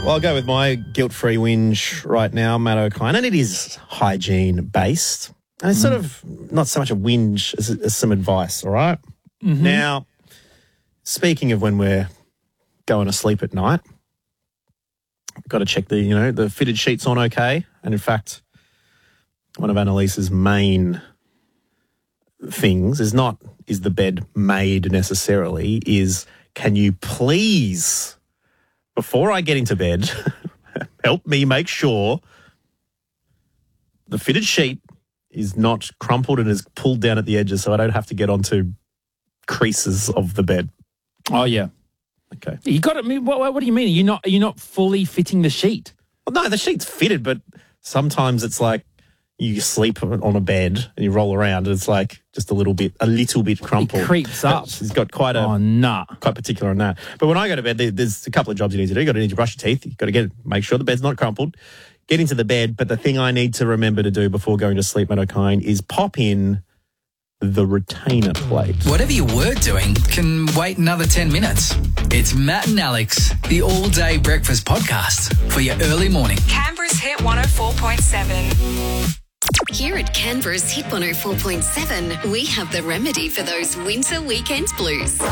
Well, I'll go with my guilt-free whinge right now, Matt O'Kine, and it is hygiene-based. And it's sort of not so much a whinge as some advice, all right? Mm-hmm. Now, speaking of when we're going to sleep at night, got to check the fitted sheets on okay. And in fact, one of Annalise's main things is the bed made necessarily, is can you please, before I get into bed, help me make sure the fitted sheet is not crumpled and is pulled down at the edges so I don't have to get onto creases of the bed. Oh, yeah. Okay. You got it. What do you mean? Are you not fully fitting the sheet? Well, no, the sheet's fitted, but sometimes it's like you sleep on a bed and you roll around and it's like just a little bit crumpled. It creeps up. It's got quite particular on that. But when I go to bed, there's a couple of jobs you need to do. You need to brush your teeth. You got to make sure the bed's not crumpled. Get into the bed. But the thing I need to remember to do before going to sleep, Matt O'Kine, is pop in the retainer plate. Whatever you were doing can wait another 10 minutes. It's Matt and Alex, the all-day breakfast podcast for your early morning. Canberra's Hit 104.7. Here at Canberra's Hit 104.7, we have the remedy for those winter weekend blues.